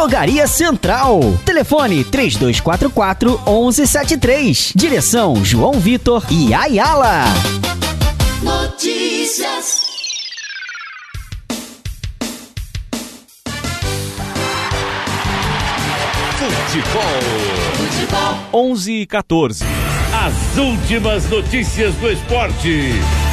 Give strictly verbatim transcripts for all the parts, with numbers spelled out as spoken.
Drogaria Central. Telefone três dois quatro quatro, um um sete três. Direção João Vitor e Ayala. Notícias. Futebol. Futebol. onze e quatorze. As últimas notícias do esporte.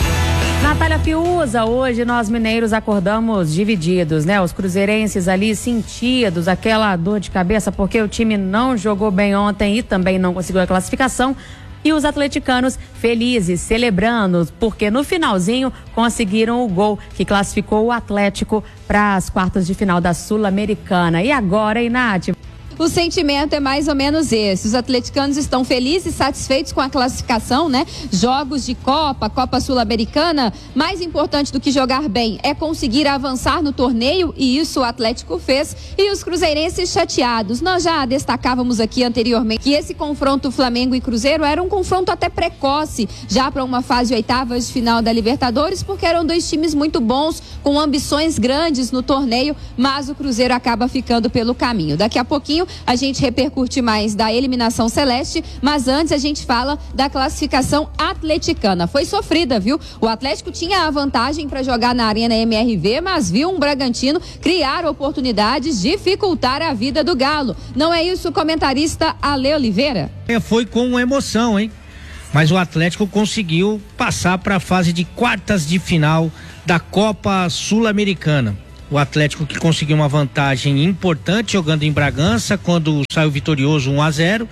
Natália Fiuza, hoje nós mineiros acordamos divididos, né? Os cruzeirenses ali sentidos, aquela dor de cabeça porque o time não jogou bem ontem e também não conseguiu a classificação. E os atleticanos felizes, celebrando, porque no finalzinho conseguiram o gol que classificou o Atlético para as quartas de final da Sul-Americana. E agora, Inácio? O sentimento é mais ou menos esse. Os atleticanos estão felizes e satisfeitos com a classificação, né? Jogos de Copa, Copa Sul-Americana, mais importante do que jogar bem é conseguir avançar no torneio, e isso o Atlético fez. E os cruzeirenses chateados. Nós já destacávamos aqui anteriormente que esse confronto Flamengo e Cruzeiro era um confronto até precoce, já para uma fase oitavas de final da Libertadores, porque eram dois times muito bons, com ambições grandes no torneio, mas o Cruzeiro acaba ficando pelo caminho. Daqui a pouquinho a gente repercute mais da eliminação celeste, mas antes a gente fala da classificação atleticana. Foi sofrida, viu? O Atlético tinha a vantagem para jogar na Arena M R V, mas viu um Bragantino criar oportunidades, dificultar a vida do Galo. Não é isso, comentarista Ale Oliveira? É, foi com emoção, hein? Mas o Atlético conseguiu passar para a fase de quartas de final da Copa Sul-Americana. O Atlético que conseguiu uma vantagem importante jogando em Bragança, quando saiu vitorioso um a zero,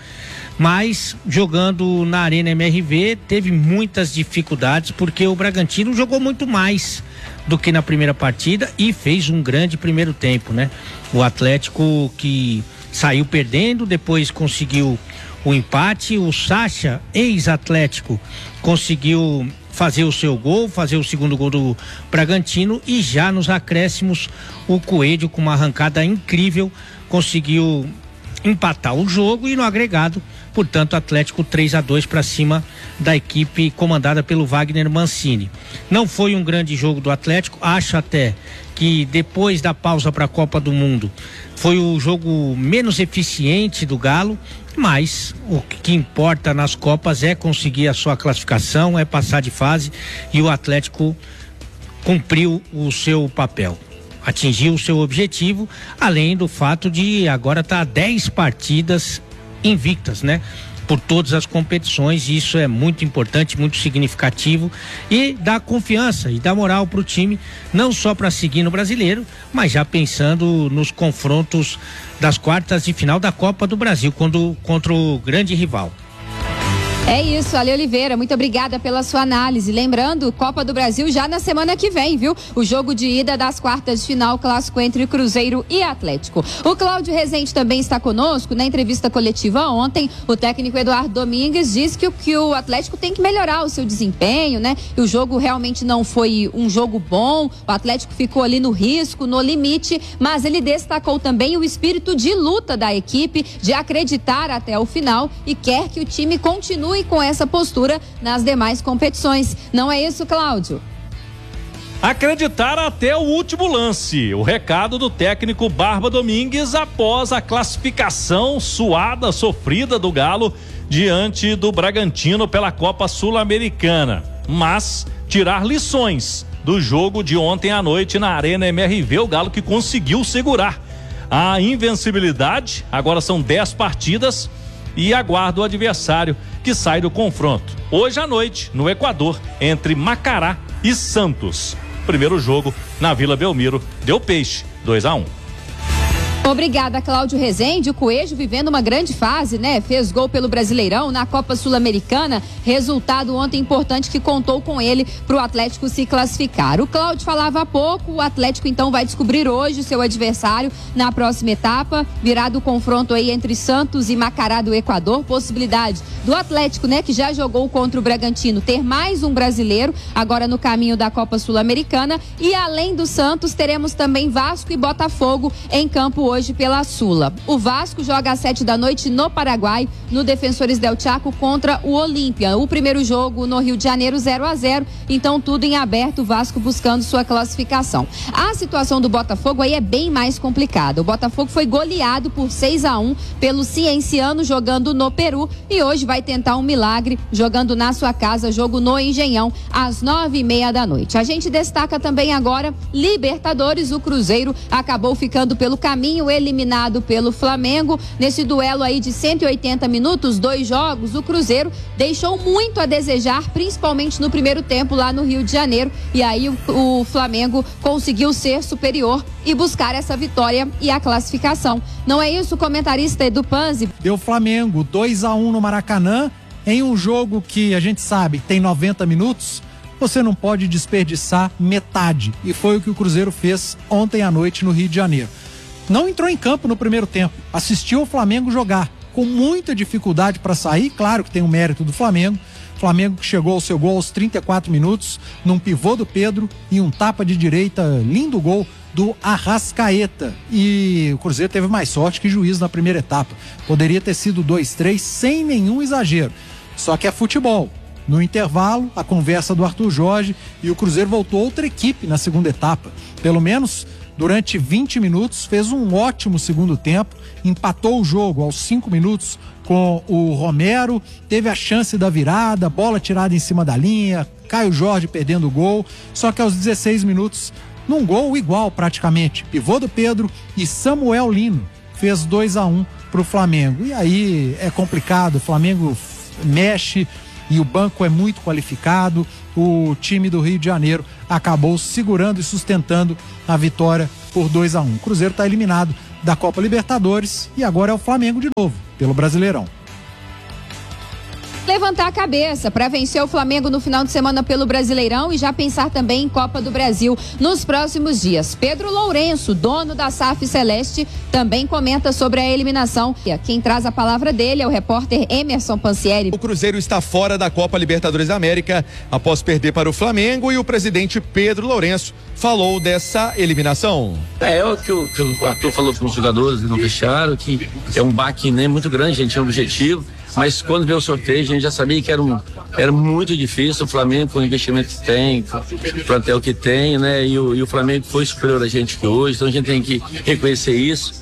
mas jogando na Arena M R V teve muitas dificuldades, porque o Bragantino jogou muito mais do que na primeira partida e fez um grande primeiro tempo, né? O Atlético que saiu perdendo, depois conseguiu o empate. O Sacha, ex-Atlético, conseguiu fazer o seu gol, fazer o segundo gol do Bragantino, e já nos acréscimos o Coelho, com uma arrancada incrível, conseguiu empatar o jogo, e no agregado, portanto, Atlético três a dois para cima da equipe comandada pelo Wagner Mancini. Não foi um grande jogo do Atlético, acho até que depois da pausa para a Copa do Mundo foi o jogo menos eficiente do Galo, mas o que importa nas Copas é conseguir a sua classificação, é passar de fase, e o Atlético cumpriu o seu papel, atingiu o seu objetivo, além do fato de agora estar tá dez partidas invictas, né? Por todas as competições. Isso é muito importante, muito significativo, e dá confiança e dá moral para o time, não só para seguir no Brasileiro, mas já pensando nos confrontos das quartas de final da Copa do Brasil, quando, contra o grande rival. É isso, Ale Oliveira, muito obrigada pela sua análise. Lembrando, Copa do Brasil já na semana que vem, viu? O jogo de ida das quartas de final, clássico entre Cruzeiro e Atlético. O Cláudio Rezende também está conosco. Na entrevista coletiva ontem, o técnico Eduardo Domingues disse que o, que o Atlético tem que melhorar o seu desempenho, né? E o jogo realmente não foi um jogo bom, o Atlético ficou ali no risco, no limite, mas ele destacou também o espírito de luta da equipe, de acreditar até o final, e quer que o time continue com essa postura nas demais competições. Não é isso, Cláudio? Acreditar até o último lance. O recado do técnico Barba Domingues após a classificação suada, sofrida do Galo diante do Bragantino pela Copa Sul-Americana. Mas tirar lições do jogo de ontem à noite na Arena M R V, o Galo que conseguiu segurar a invencibilidade. Agora são dez partidas e aguarda o adversário que sai do confronto hoje à noite no Equador, entre Macará e Santos. Primeiro jogo na Vila Belmiro, deu peixe, dois a um. Obrigada, Cláudio Rezende. O Coelho vivendo uma grande fase, né? Fez gol pelo Brasileirão, na Copa Sul-Americana. Resultado ontem importante que contou com ele para o Atlético se classificar. O Cláudio falava há pouco, o Atlético então vai descobrir hoje o seu adversário na próxima etapa, virado o confronto aí entre Santos e Macará do Equador. Possibilidade do Atlético, né, que já jogou contra o Bragantino, ter mais um brasileiro agora no caminho da Copa Sul-Americana. E além do Santos, teremos também Vasco e Botafogo em campo hoje pela Sula. O Vasco joga às sete da noite no Paraguai, no Defensores del Chaco contra o Olímpia. O primeiro jogo no Rio de Janeiro, zero a zero, então tudo em aberto, o Vasco buscando sua classificação. A situação do Botafogo aí é bem mais complicada. O Botafogo foi goleado por seis a um pelo Cienciano jogando no Peru e hoje vai tentar um milagre jogando na sua casa, jogo no Engenhão, às nove e meia da noite. A gente destaca também agora Libertadores, o Cruzeiro acabou ficando pelo caminho, eliminado pelo Flamengo. Nesse duelo aí de cento e oitenta minutos, dois jogos, o Cruzeiro deixou muito a desejar, principalmente no primeiro tempo lá no Rio de Janeiro, e aí o, o Flamengo conseguiu ser superior e buscar essa vitória e a classificação. Não é isso, comentarista Edu Panzi? Deu Flamengo dois a um no Maracanã, em um jogo que a gente sabe tem noventa minutos, você não pode desperdiçar metade, e foi o que o Cruzeiro fez ontem à noite no Rio de Janeiro. Não entrou em campo no primeiro tempo, assistiu o Flamengo jogar, com muita dificuldade para sair, claro que tem o mérito do Flamengo, Flamengo que chegou ao seu gol aos trinta e quatro minutos, num pivô do Pedro e um tapa de direita, lindo gol do Arrascaeta. E o Cruzeiro teve mais sorte que juízo na primeira etapa, poderia ter sido dois a três sem nenhum exagero, só que é futebol. No intervalo, a conversa do Arthur Jorge e o Cruzeiro voltou outra equipe na segunda etapa. Pelo menos durante vinte minutos, fez um ótimo segundo tempo, empatou o jogo aos cinco minutos com o Romero, teve a chance da virada, bola tirada em cima da linha, Caio Jorge perdendo o gol, só que aos dezesseis minutos, num gol igual praticamente, pivô do Pedro e Samuel Lino fez dois a um pro Flamengo. E aí é complicado, o Flamengo mexe e o banco é muito qualificado. O time do Rio de Janeiro acabou segurando e sustentando a vitória por dois a um. O Cruzeiro está eliminado da Copa Libertadores e agora é o Flamengo de novo, pelo Brasileirão. Levantar a cabeça para vencer o Flamengo no final de semana pelo Brasileirão e já pensar também em Copa do Brasil nos próximos dias. Pedro Lourenço, dono da S A F Celeste, também comenta sobre a eliminação. Quem traz a palavra dele é o repórter Emerson Pansieri. O Cruzeiro está fora da Copa Libertadores da América após perder para o Flamengo e o presidente Pedro Lourenço falou dessa eliminação. É, é o que o, que o Arthur falou para os jogadores no vestiário, que é um baque, né, muito grande, a gente tinha um objetivo. Mas quando veio o sorteio, a gente já sabia que era, um, era muito difícil. O Flamengo, com o investimento que tem, com o plantel que tem, né? E o, e o Flamengo foi superior a gente que hoje, então a gente tem que reconhecer isso.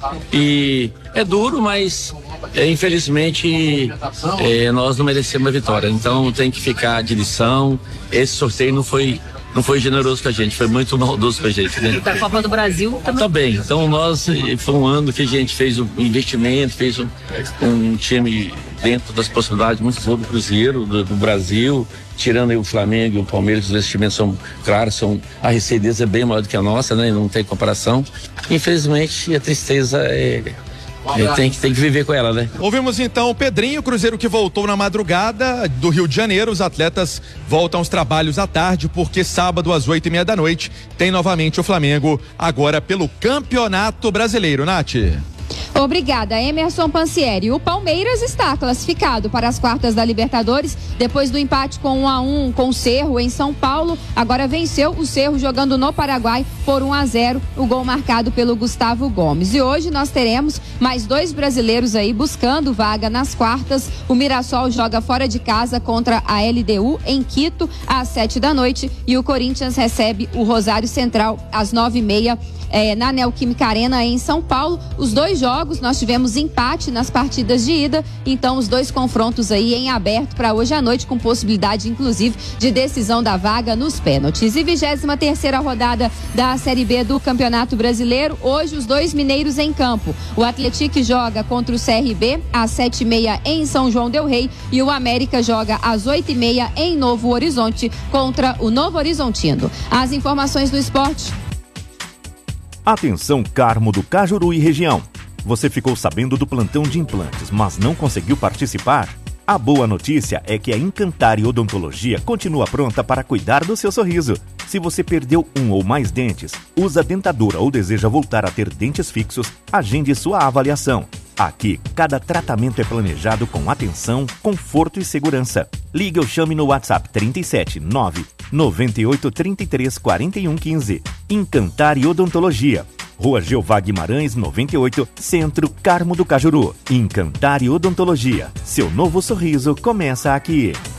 E é duro, mas é, infelizmente é, nós não merecemos a vitória. Então tem que ficar de lição. Esse sorteio não foi. Não foi generoso com a gente, foi muito maldoso com a gente, né? E da Copa do Brasil também. Também. Então nós, foi um ano que a gente fez um investimento, fez um, um time dentro das possibilidades muito bom do Cruzeiro, do, do Brasil, tirando aí o Flamengo e o Palmeiras, os investimentos são, claro, são, a receita deles é bem maior do que a nossa, né? Não tem comparação. Infelizmente, a tristeza é... É, tem, que, tem que viver com ela, né? Ouvimos então o Pedrinho, Cruzeiro que voltou na madrugada do Rio de Janeiro. Os atletas voltam aos trabalhos à tarde, porque sábado às oito e meia da noite tem novamente o Flamengo, agora pelo Campeonato Brasileiro. Nath. Obrigada, Emerson Pansieri. O Palmeiras está classificado para as quartas da Libertadores depois do empate com um a um com o Cerro em São Paulo. Agora venceu o Cerro jogando no Paraguai por um a zero, o gol marcado pelo Gustavo Gomes. E hoje nós teremos mais dois brasileiros aí buscando vaga nas quartas. O Mirassol joga fora de casa contra a L D U em Quito às sete da noite e o Corinthians recebe o Rosário Central às nove e meia é, na Neoquímica Arena em São Paulo. Os dois jogos nós tivemos empate nas partidas de ida, então os dois confrontos aí em aberto para hoje à noite, com possibilidade inclusive de decisão da vaga nos pênaltis. E vigésima terceira rodada da Série B do Campeonato Brasileiro, hoje os dois mineiros em campo. O Atlético joga contra o C R B às sete e meia em São João del Rei e o América joga às oito e meia em Novo Horizonte contra o Novo Horizontino. As informações do esporte. Atenção, Carmo do Cajuru e região. Você ficou sabendo do plantão de implantes, mas não conseguiu participar? A boa notícia é que a Encantare Odontologia continua pronta para cuidar do seu sorriso. Se você perdeu um ou mais dentes, usa dentadura ou deseja voltar a ter dentes fixos, agende sua avaliação. Aqui, cada tratamento é planejado com atenção, conforto e segurança. Ligue ou chame no WhatsApp trinta e sete, nove, noventa e oito, trinta e três, quarenta e um, quinze. Encantare Odontologia. Rua Jeová Guimarães, noventa e oito, Centro, Carmo do Cajuru. Encantare Odontologia. Seu novo sorriso começa aqui.